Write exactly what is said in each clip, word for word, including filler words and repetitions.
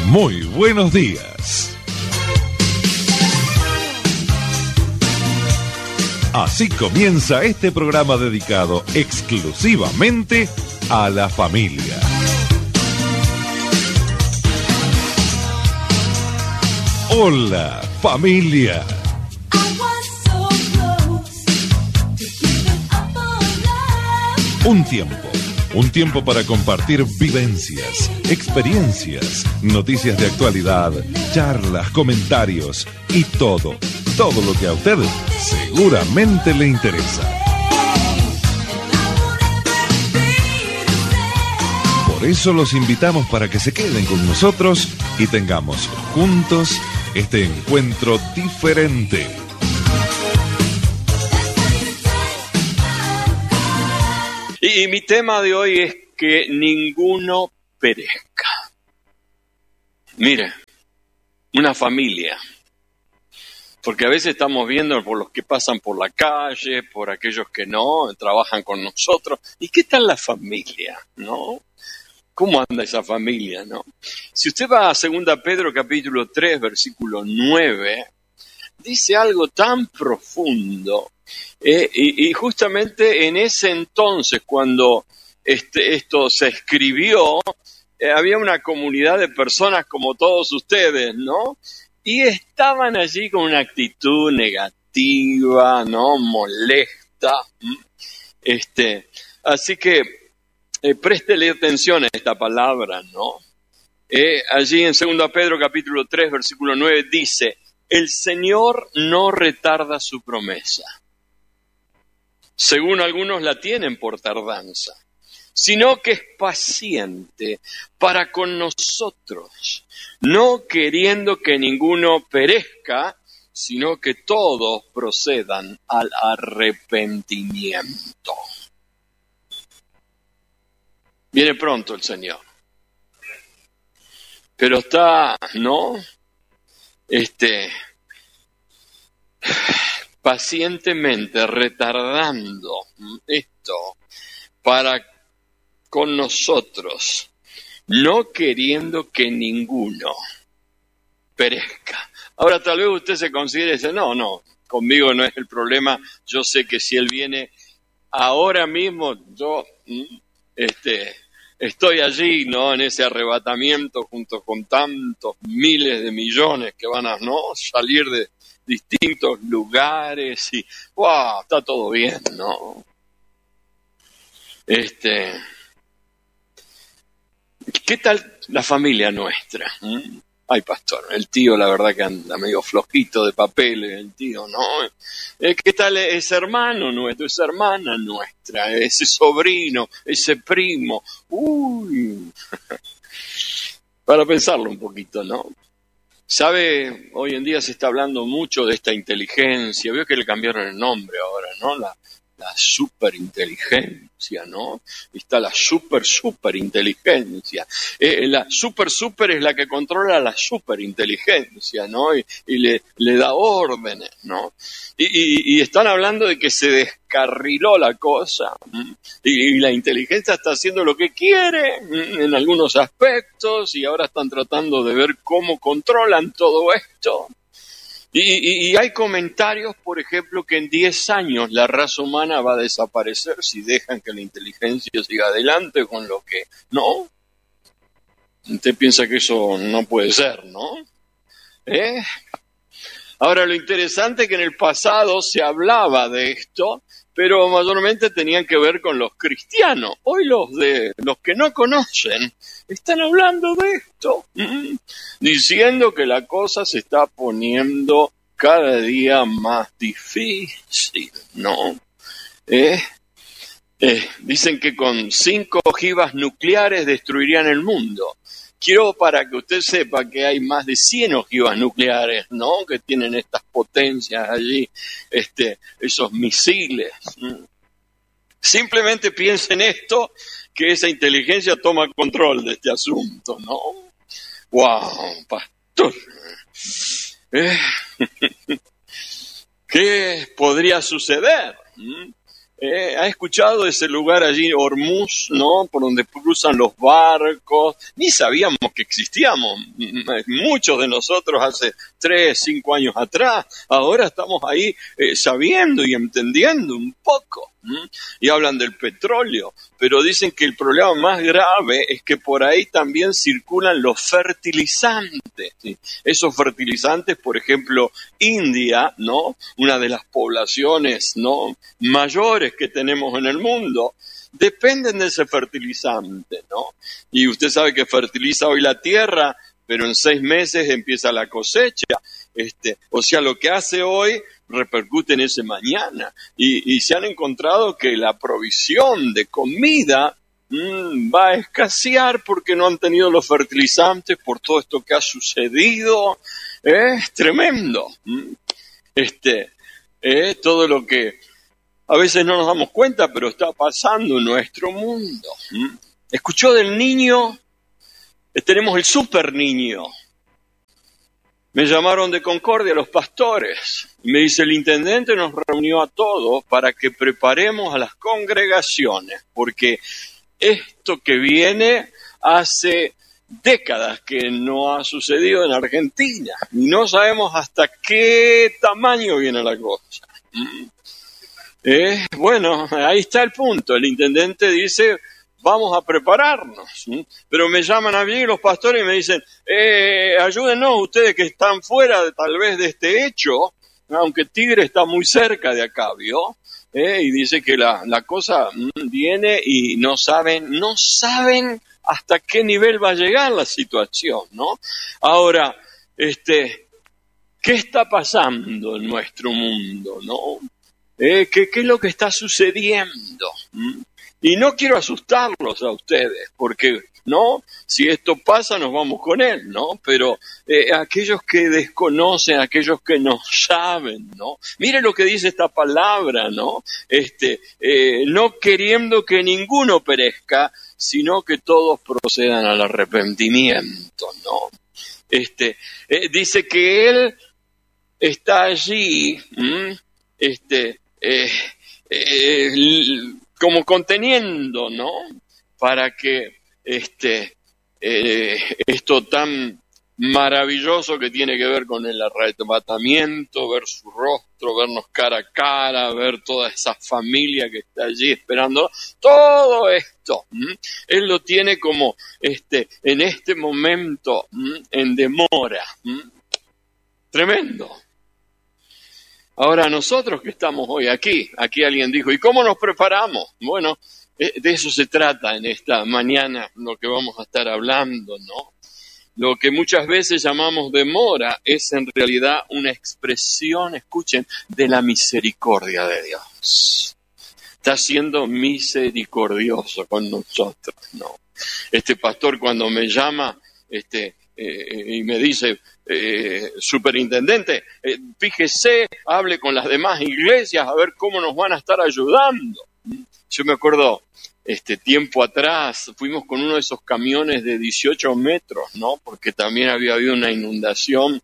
Muy buenos días. Así comienza este programa dedicado exclusivamente a la familia. Hola, familia. Un tiempo, un tiempo para compartir vivencias, experiencias, noticias de actualidad, charlas, comentarios y todo, todo lo que a usted seguramente le interesa. Por eso los invitamos para que se queden con nosotros y tengamos juntos este encuentro diferente. Y mi tema de hoy es que ninguno perezca. Mire, una familia. Porque a veces estamos viendo por los que pasan por la calle, por aquellos que no, trabajan con nosotros. ¿Y qué tal la familia, no? ¿Cómo anda esa familia, no? Si usted va a Segunda Pedro capítulo tres, versículo nueve, dice algo tan profundo. Eh, y, y justamente en ese entonces, cuando este, esto se escribió, eh, había una comunidad de personas como todos ustedes, ¿no? Y estaban allí con una actitud negativa, ¿no? Molesta. Este, así que eh, préstele atención a esta palabra, ¿no? Eh, allí en Segunda Pedro capítulo tres, versículo nueve dice: el Señor no retarda su promesa, según algunos la tienen por tardanza, sino que es paciente para con nosotros, no queriendo que ninguno perezca, sino que todos procedan al arrepentimiento. Viene pronto el Señor, pero está, ¿no? Este... pacientemente retardando esto para con nosotros, no queriendo que ninguno perezca. Ahora tal vez usted se considere y dice, no, no, conmigo no es el problema, yo sé que si Él viene ahora mismo, yo este, estoy allí, ¿no? En ese arrebatamiento junto con tantos miles de millones que van a, ¿no? salir de distintos lugares y wow, está todo bien, ¿no? Este, ¿qué tal la familia nuestra? ¿Mm? Ay, pastor, el tío la verdad que anda medio flojito de papeles, el tío, ¿no? ¿Qué tal ese hermano nuestro, esa hermana nuestra, ese sobrino, ese primo? Uy, para pensarlo un poquito, ¿no? ¿Sabe? Hoy en día se está hablando mucho de esta inteligencia. Veo que le cambiaron el nombre ahora, ¿no? La, la superinteligencia, ¿no? Está la super, superinteligencia. Eh, la super, super es la que controla la superinteligencia, ¿no? Y, y le, le da órdenes, ¿no? Y, y, y están hablando de que se descarriló la cosa. Y, y la inteligencia está haciendo lo que quiere en algunos aspectos y ahora están tratando de ver cómo controlan todo esto. Y, y, y hay comentarios, por ejemplo, que en diez años la raza humana va a desaparecer si dejan que la inteligencia siga adelante con lo que... ¿No? Usted piensa que eso no puede ser, ¿no? ¿Eh? Ahora, lo interesante es que en el pasado se hablaba de esto, pero mayormente tenían que ver con los cristianos. Hoy los de los que no conocen están hablando de esto, ¿m? diciendo que la cosa se está poniendo cada día más difícil, ¿no? ¿Eh? Eh, dicen que con cinco ojivas nucleares destruirían el mundo. Quiero para que usted sepa que hay más de cien ojivas nucleares, ¿no? Que tienen estas potencias allí, este, esos misiles. Simplemente piensen esto, que esa inteligencia toma control de este asunto, ¿no? ¡Wow, pastor! ¿Eh? ¿Qué podría suceder? ¿Mm? Eh, ¿Ha escuchado ese lugar allí, Hormuz, ¿no? Por donde cruzan los barcos. Ni sabíamos que existíamos. Muchos de nosotros hace tres, cinco años atrás. Ahora estamos ahí eh, sabiendo y entendiendo un poco. ¿Mm? Y hablan del petróleo. Pero dicen que el problema más grave es que por ahí también circulan los fertilizantes. ¿Sí? Esos fertilizantes, por ejemplo, India, ¿no? Una de las poblaciones, ¿no?, mayores que tenemos en el mundo, dependen de ese fertilizante, ¿no? Y usted sabe que fertiliza hoy la tierra, pero en seis meses empieza la cosecha. Este, o sea, lo que hace hoy repercute en ese mañana. Y, y se han encontrado que la provisión de comida mmm, va a escasear porque no han tenido los fertilizantes por todo esto que ha sucedido. Es tremendo. Este, eh, todo lo que a veces no nos damos cuenta, pero está pasando en nuestro mundo. ¿Escuchó del niño? Tenemos el super niño. Me llamaron de Concordia los pastores. Me dice, el intendente nos reunió a todos para que preparemos a las congregaciones, porque esto que viene hace décadas que no ha sucedido en Argentina. Y no sabemos hasta qué tamaño viene la cosa. Eh, bueno, ahí está el punto. El intendente dice, vamos a prepararnos. ¿Sí? Pero me llaman a mí los pastores y me dicen, eh, ayúdenos ustedes que están fuera de, tal vez de este hecho, aunque Tigre está muy cerca de acá, ¿vio? Eh, y dice que la, la cosa mm, viene y no saben, no saben hasta qué nivel va a llegar la situación, ¿no? Ahora, este, ¿qué está pasando en nuestro mundo, no? Eh, ¿qué, ¿Qué es lo que está sucediendo? ¿Mm? Y no quiero asustarlos a ustedes, porque, ¿no? Si esto pasa, nos vamos con él, ¿no? Pero eh, aquellos que desconocen, aquellos que no saben, ¿no? Miren lo que dice esta palabra, ¿no? Este, eh, no queriendo que ninguno perezca, sino que todos procedan al arrepentimiento, ¿no? Este, eh, dice que él está allí, ¿m? este, eh, eh, como conteniendo, ¿no? Para que este, eh, esto tan maravilloso que tiene que ver con el arrebatamiento, ver su rostro, vernos cara a cara, ver toda esa familia que está allí esperando, todo esto, ¿m? Él lo tiene como este, en este momento, ¿m? en demora. ¿M? Tremendo. Ahora nosotros que estamos hoy aquí, aquí alguien dijo, ¿y cómo nos preparamos? Bueno, de eso se trata en esta mañana, lo que vamos a estar hablando, ¿no? Lo que muchas veces llamamos demora es en realidad una expresión, escuchen, de la misericordia de Dios. Está siendo misericordioso con nosotros, ¿no? Este pastor cuando me llama, este, eh, y me dice, eh, superintendente, eh, fíjese, hable con las demás iglesias a ver cómo nos van a estar ayudando. Yo me acuerdo, este tiempo atrás, fuimos con uno de esos camiones de dieciocho metros, ¿no? Porque también había habido una inundación,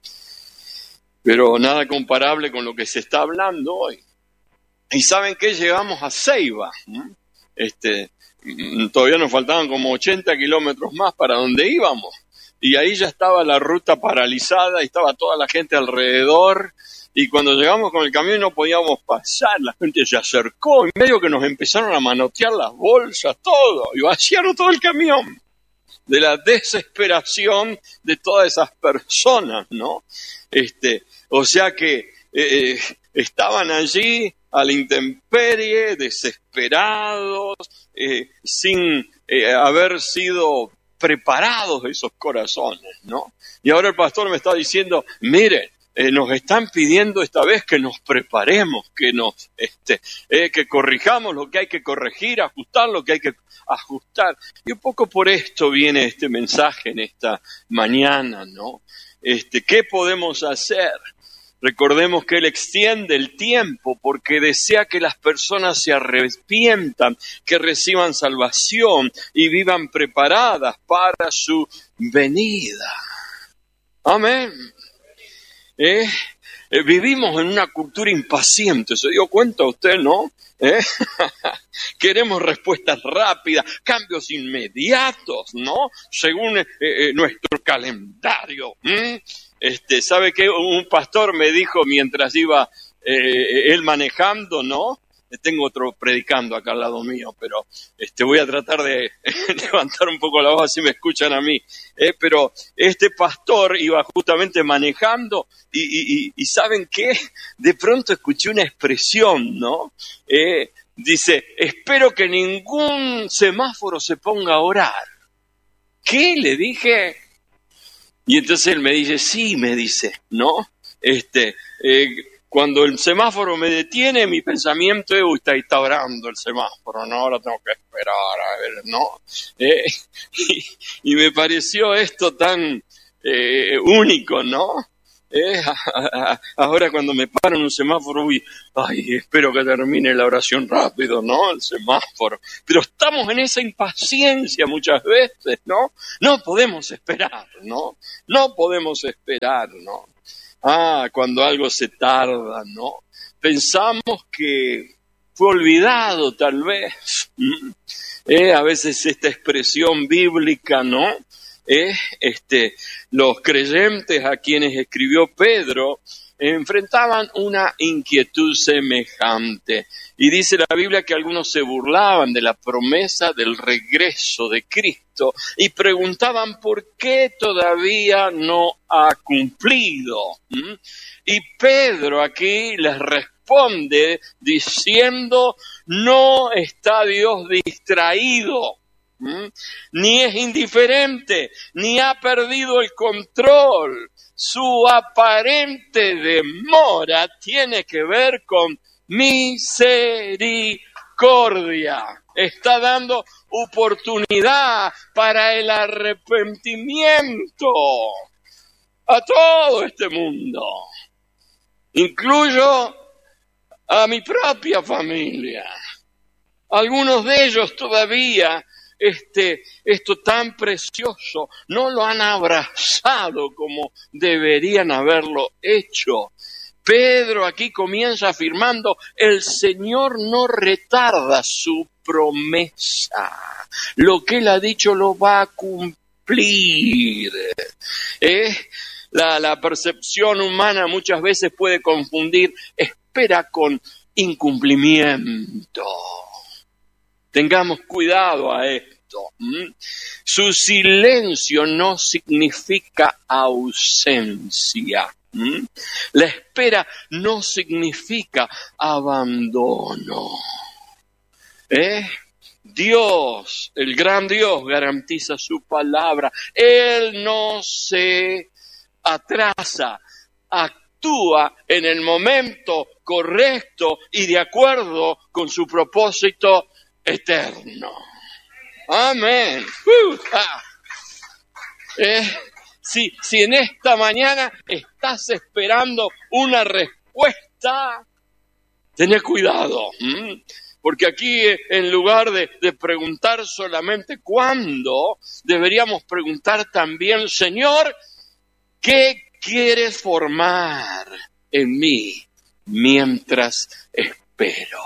pero nada comparable con lo que se está hablando hoy. Y ¿saben qué? Llegamos a Ceiba, ¿no? Este, todavía nos faltaban como ochenta kilómetros más para donde íbamos. Y ahí ya estaba la ruta paralizada y estaba toda la gente alrededor. Y cuando llegamos con el camión no podíamos pasar, la gente se acercó, en medio que nos empezaron a manotear las bolsas, todo, y vaciaron todo el camión. De la desesperación de todas esas personas, ¿no? Este, o sea que eh, estaban allí a la intemperie, desesperados, eh, sin eh, haber sido preparados esos corazones, ¿no? Y ahora el pastor me está diciendo, miren, eh, nos están pidiendo esta vez que nos preparemos, que nos, este, eh, que corrijamos lo que hay que corregir, ajustar lo que hay que ajustar. Y un poco por esto viene este mensaje en esta mañana, ¿no? Este, ¿qué podemos hacer? Recordemos que Él extiende el tiempo porque desea que las personas se arrepientan, que reciban salvación y vivan preparadas para su venida. Amén. ¿Eh? Eh, vivimos en una cultura impaciente, ¿se dio cuenta usted, no? ¿Eh? Queremos respuestas rápidas, cambios inmediatos, ¿no? Según eh, eh, nuestro calendario. ¿Mm? Este, ¿sabe qué? Un pastor me dijo mientras iba eh, él manejando, ¿no? Tengo otro predicando acá al lado mío, pero este, voy a tratar de levantar un poco la voz si me escuchan a mí. Eh, pero este pastor iba justamente manejando y, y, y, y ¿saben qué? De pronto escuché una expresión, ¿no? Eh, dice, espero que ningún semáforo se ponga a orar. ¿Qué? Le dije. Y entonces él me dice, sí, me dice, ¿no? Este... Eh, Cuando el semáforo me detiene, mi pensamiento es, uy, está, está orando el semáforo, ¿no? Ahora tengo que esperar, a ver, ¿no? Eh, y, y me pareció esto tan eh, único, ¿no? Eh, a, a, ahora cuando me paro en un semáforo, uy, ay, espero que termine la oración rápido, ¿no? El semáforo. Pero estamos en esa impaciencia muchas veces, ¿no? No podemos esperar, ¿no? No podemos esperar, ¿no? Ah, cuando algo se tarda, ¿no? Pensamos que fue olvidado, tal vez. Eh, a veces esta expresión bíblica, ¿no? Eh, este, los creyentes a quienes escribió Pedro enfrentaban una inquietud semejante. Y dice la Biblia que algunos se burlaban de la promesa del regreso de Cristo y preguntaban por qué todavía no ha cumplido. ¿Mm? Y Pedro aquí les responde diciendo, no está Dios distraído. ¿Mm? Ni es indiferente, ni ha perdido el control. Su aparente demora tiene que ver con misericordia. Está dando oportunidad para el arrepentimiento a todo este mundo. Incluyo a mi propia familia. Algunos de ellos todavía Este, esto tan precioso, no lo han abrazado como deberían haberlo hecho. Pedro aquí comienza afirmando, el Señor no retarda su promesa. Lo que Él ha dicho lo va a cumplir. ¿Eh? La, la percepción humana muchas veces puede confundir espera con incumplimiento. Tengamos cuidado a esto. ¿Mm? Su silencio no significa ausencia. ¿Mm? La espera no significa abandono. ¿Eh? Dios, el gran Dios, garantiza su palabra. Él no se atrasa, actúa en el momento correcto y de acuerdo con su propósito eterno. Amén. Uh, ah. eh, si, si en esta mañana estás esperando una respuesta, ten cuidado. ¿m? Porque aquí, en lugar de, de preguntar solamente cuándo, deberíamos preguntar también, Señor, ¿qué quieres formar en mí mientras espero?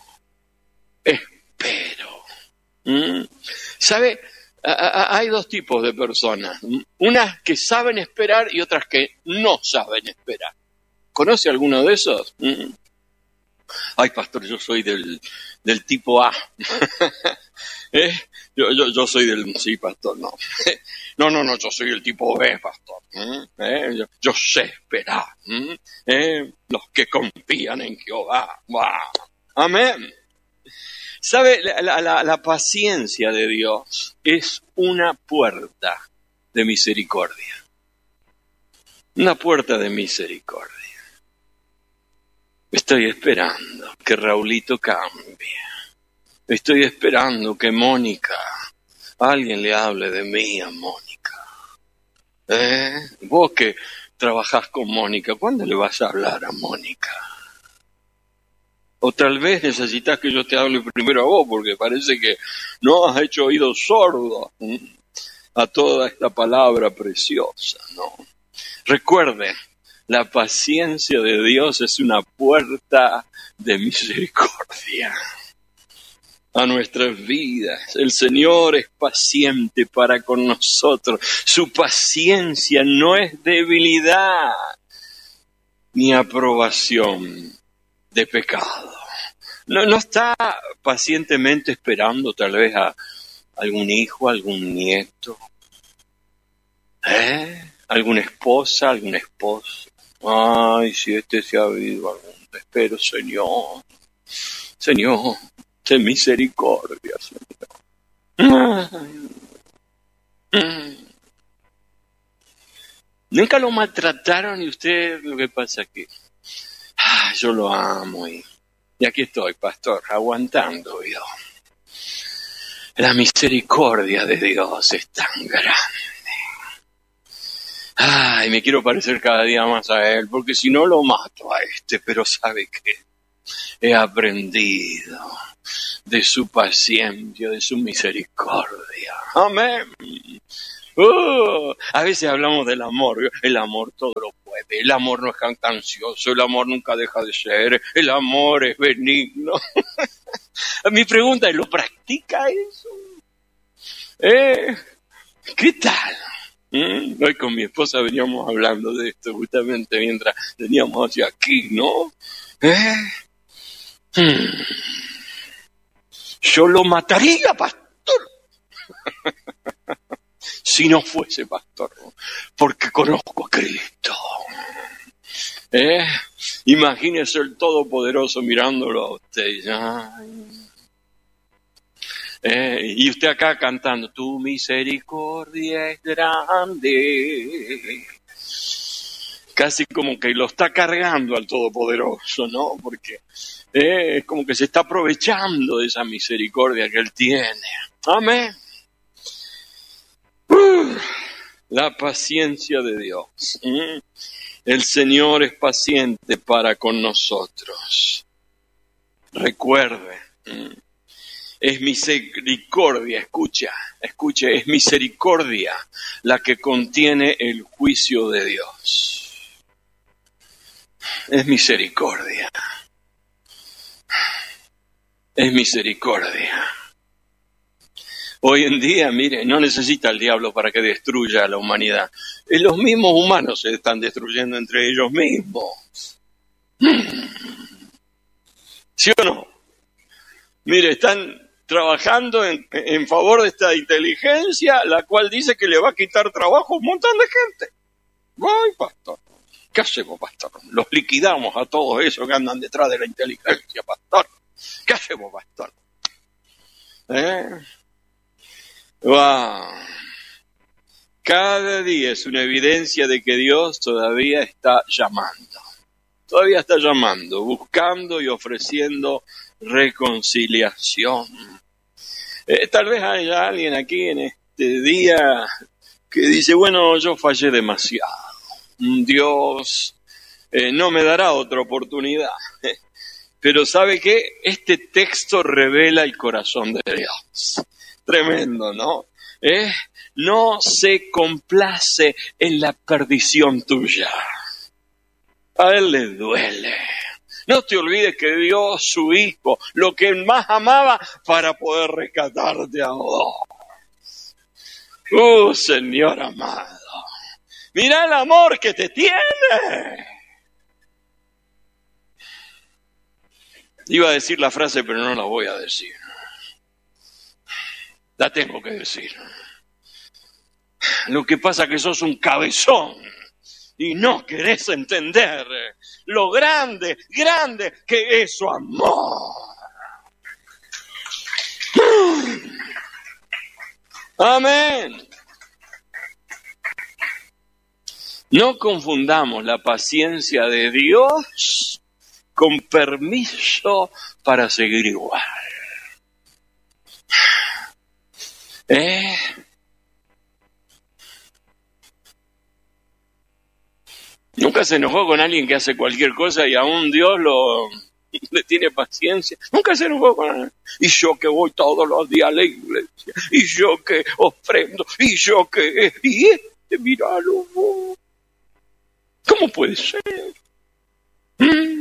Espero. ¿Mm? ¿Sabe? A, a, hay dos tipos de personas. Unas que saben esperar y otras que no saben esperar. ¿Conoce alguno de esos? ¿Mm? Ay, pastor, yo soy del, del tipo A. ¿Eh? yo, yo, yo soy del... Sí, pastor, no. No, no, no, yo soy el tipo B, pastor. ¿Eh? Yo, yo sé esperar. ¿Eh? Los que confían en Jehová. ¡Wow! Amén. ¿Sabe? La, la, la paciencia de Dios es una puerta de misericordia. Una puerta de misericordia. Estoy esperando que Raulito cambie. Estoy esperando que Mónica, alguien le hable de mí a Mónica. ¿Eh? Vos que trabajás con Mónica, ¿cuándo le vas a hablar a Mónica? O tal vez necesitas que yo te hable primero a vos, porque parece que no has hecho oído sordo a toda esta palabra preciosa, ¿no? Recuerden, La paciencia de Dios es una puerta de misericordia a nuestras vidas. El Señor es paciente para con nosotros. Su paciencia no es debilidad ni aprobación de pecado. No, no está pacientemente esperando tal vez a algún hijo, algún nieto, ¿eh? alguna esposa, algún esposo. Ay, si este se ha habido algún... Espero, Señor, Señor, ten misericordia, Señor. Nunca lo maltrataron y usted, lo que pasa es que ah, yo lo amo y, y aquí estoy, pastor, aguantando yo. La misericordia de Dios es tan grande. Ay, me quiero parecer cada día más a Él, porque si no lo mato a este, pero ¿sabe qué? He aprendido de su paciencia, de su misericordia. Amén. Uh, a veces hablamos del amor. El amor todo lo puede. El amor no es cantancioso. El amor nunca deja de ser. El amor es benigno. Mi pregunta es, ¿lo practica eso? ¿Eh? ¿Qué tal? ¿Mm? Hoy con mi esposa veníamos hablando de esto justamente mientras veníamos hacia aquí, ¿no? ¿Eh? Hmm. Yo lo mataría, pastor. Si no fuese pastor, porque conozco a Cristo. ¿Eh? Imagínese el Todopoderoso mirándolo a usted. Ay. ¿Eh? Y usted acá cantando, tu misericordia es grande. Casi como que lo está cargando al Todopoderoso, ¿no? Porque eh, es como que se está aprovechando de esa misericordia que Él tiene. Amén. Uh, la paciencia de Dios. ¿Mm? El Señor es paciente para con nosotros. Recuerde, ¿Mm? es misericordia, escucha, escuche, es misericordia la que contiene el juicio de Dios. Es misericordia. Es misericordia. Hoy en día, mire, no necesita el diablo para que destruya a la humanidad. Y los mismos humanos se están destruyendo entre ellos mismos. ¿Sí o no? Mire, están trabajando en, en favor de esta inteligencia, la cual dice que le va a quitar trabajo a un montón de gente. ¡Ay, pastor! ¿Qué hacemos, pastor? Los liquidamos a todos esos que andan detrás de la inteligencia, pastor. ¿Qué hacemos, pastor? ¿Eh? Wow. Cada día es una evidencia de que Dios todavía está llamando. Todavía está llamando, buscando y ofreciendo reconciliación. Eh, tal vez haya alguien aquí en este día que dice, bueno, yo fallé demasiado. Dios eh, no me dará otra oportunidad. Pero ¿sabe qué? Este texto revela el corazón de Dios. Tremendo, ¿no? ¿Eh? No se complace en la perdición tuya. A Él le duele. No te olvides que dio su Hijo, lo que Él más amaba, para poder rescatarte a vos. ¡Uh, Señor amado! ¡Mira el amor que te tiene! Iba a decir la frase, pero no la voy a decir. La tengo que decir. Lo que pasa es que sos un cabezón y no querés entender lo grande, grande que es su amor. Amén. No confundamos la paciencia de Dios con permiso para seguir igual. ¿Eh? Nunca se enojó con alguien que hace cualquier cosa y aún Dios lo le tiene paciencia. Nunca se enojó con alguien. Y yo que voy todos los días a la iglesia, y yo que ofrendo, y yo que... Y este, míralo vos. ¿Cómo puede ser? ¿Mm?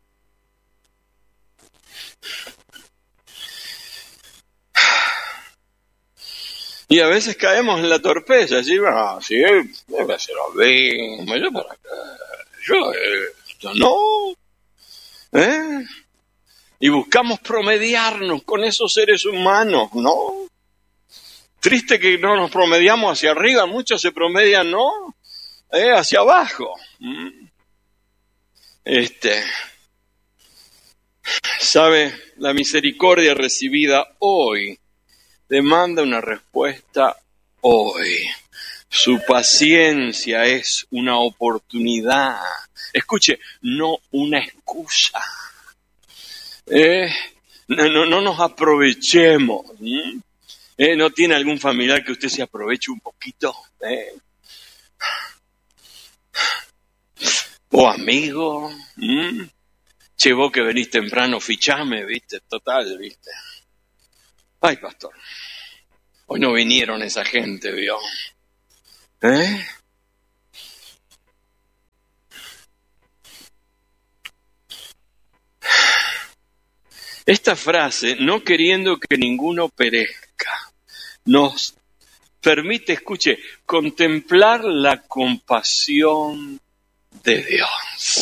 Y a veces caemos en la torpeza, ¿sí? Ah, sí, debe ser lo mismo, yo para qué, yo esto no, ¿eh? Y buscamos promediarnos con esos seres humanos, ¿no? Triste que no nos promediamos hacia arriba, muchos se promedian, ¿no? ¿Eh? Hacia abajo. ¿Mm? Este, ¿sabe? La misericordia recibida hoy demanda una respuesta hoy. Su paciencia es una oportunidad. Escuche, no una excusa. Eh, no, no, no nos aprovechemos. ¿Mm? Eh, ¿No tiene algún familiar que usted se aproveche un poquito? ¿Eh? ¿O amigo? ¿Mm? Che, vos que venís temprano, fichame, ¿viste? Total, ¿viste? Ay, pastor, hoy no vinieron esa gente, ¿vio? ¿Eh? Esta frase, no queriendo que ninguno perezca, nos permite, escuche, contemplar la compasión de Dios.